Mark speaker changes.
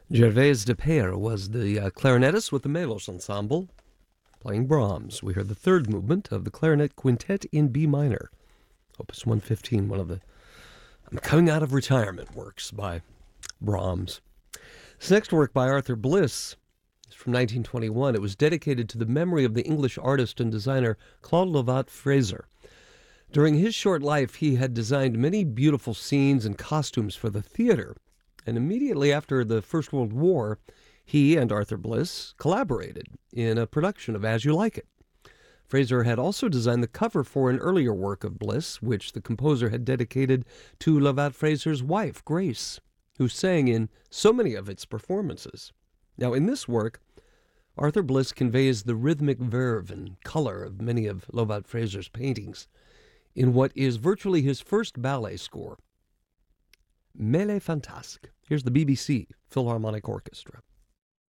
Speaker 1: Gervais de Peyre was the clarinetist with the Melos Ensemble, playing Brahms. We heard the third movement of the Clarinet Quintet in B minor, Opus 115, one of the coming out of retirement works by Brahms. This next work by Arthur Bliss is from 1921. It was dedicated to the memory of the English artist and designer Claude Lovat Fraser. During his short life, he had designed many beautiful scenes and costumes for the theater, and immediately after the First World War, he and Arthur Bliss collaborated in a production of As You Like It. Fraser had also designed the cover for an earlier work of Bliss, which the composer had dedicated to Lovat Fraser's wife, Grace, who sang in so many of its performances. Now, in this work, Arthur Bliss conveys the rhythmic verve and color of many of Lovat Fraser's paintings in what is virtually his first ballet score, Mêlée Fantasque. Here's the BBC Philharmonic Orchestra.